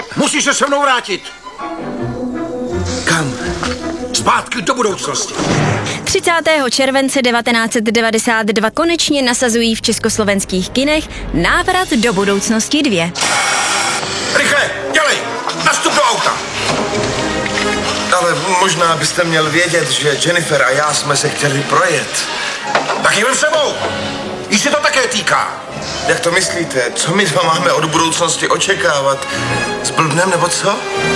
Musíš se mnou vrátit. Kam? Zpátky do budoucnosti. 30. července 1992 konečně nasazují v československých kinech Návrat do budoucnosti 2. Rychle, dělej! Nastup do auta! Ale možná byste měl vědět, že Jennifer a já jsme se chtěli projet. Tak jdem sebou! Již se to také týká. Jak to myslíte? Co my dva máme od budoucnosti očekávat? Zblbnem nebo co?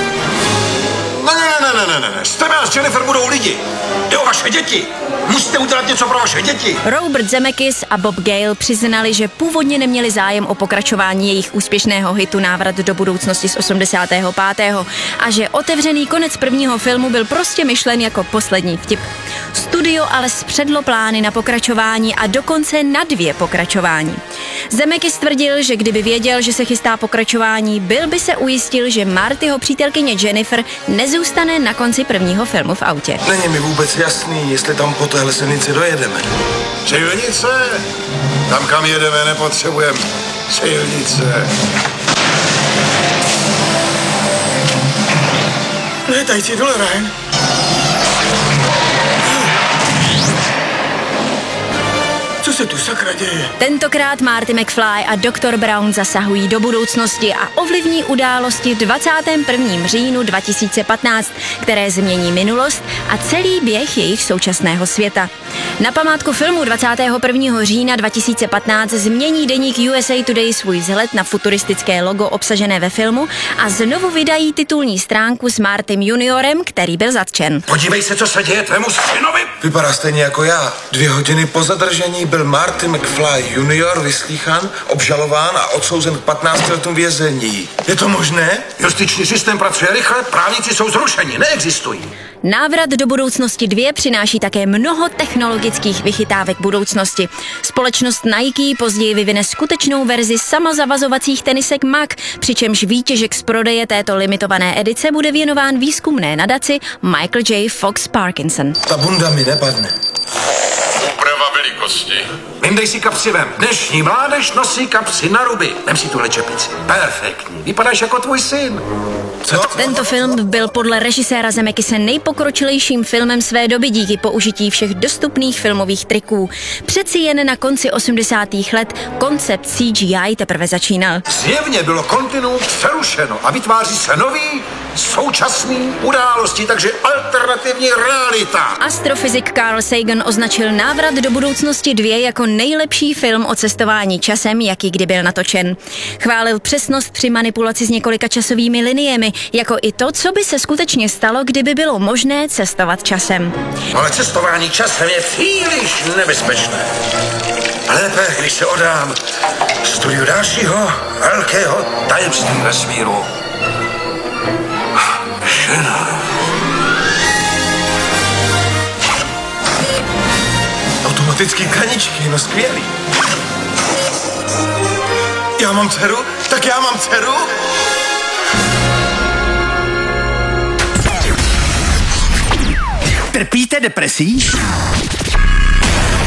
Ne. S tebe a s Jennifer budou lidi. Jde o vaše děti. Musíte udělat něco pro vaše děti. Robert Zemeckis a Bob Gale přiznali, že původně neměli zájem o pokračování jejich úspěšného hitu Návrat do budoucnosti z 85. a že otevřený konec prvního filmu byl prostě myšlen jako poslední vtip. Studio ale spředlo plány na pokračování a dokonce na 2 pokračování. Zemeckis tvrdil, že kdyby věděl, že se chystá pokračování, byl by se ujistil, že Martyho přítelkyně Jennifer nezůstane na konci prvního filmu v autě. Není mi vůbec jasný, jestli tam po téhle silnici dojedeme. Silnice? Tam, kam jedeme, nepotřebujeme silnice. Létající dole, Ryan. Co se tu sakra děje? Tentokrát Marty McFly a Dr. Brown zasahují do budoucnosti a ovlivní události v 21. říjnu 2015, které změní minulost a celý běh jejich současného světa. Na památku filmu 21. října 2015 změní deník USA Today svůj vzhled na futuristické logo obsažené ve filmu a znovu vydají titulní stránku s Martym juniorem, který byl zatčen. Podívej se, co se děje tvému synovi. Vypadá stejně jako já. 2 hodiny po zadržení byl Marty McFly junior vyslýchán, obžalován a odsouzen k 15 letům vězení. Je to možné? Justiční systém pracuje rychle, právníci jsou zrušeni, neexistují. Návrat do budoucnosti 2 přináší také mnoho technologických vychytávek budoucnosti. Společnost Nike později vyvine skutečnou verzi samozavazovacích tenisek Mach, přičemž výtěžek z prodeje této limitované edice bude věnován výzkumné nadaci Michael J. Fox Parkinson. Ta bunda mi nepadne. Úprava velikosti. Vyndej si kapsi ven. Dnešní mládež nosí kapsy na ruby. Vem si tuhle čepici. Perfektní. Vypadáš jako tvůj syn. Co? Tento film byl podle režiséra Zemeckise nejpokročilejším filmem své doby díky použití všech dostupných filmových triků. Přeci jen na konci 80. let koncept CGI teprve začínal. Zjevně bylo kontinuum přerušeno a vytváří se nový, současný události, takže alternativní realita. Astrofyzik Carl Sagan označil Návrat do budoucnosti 2 jako nejlepší film o cestování časem, jaký kdy byl natočen. Chválil přesnost při manipulaci s několika časovými liniemi, jako i to, co by se skutečně stalo, kdyby bylo možné cestovat časem. Ale cestování časem je příliš nebezpečné. Lépe, když se odám studiu dalšího velkého tajemství vesmíru. Žena. Automatický kraničky, no skvělý. Já mám dceru? Tak já mám dceru? Trpíte depresí?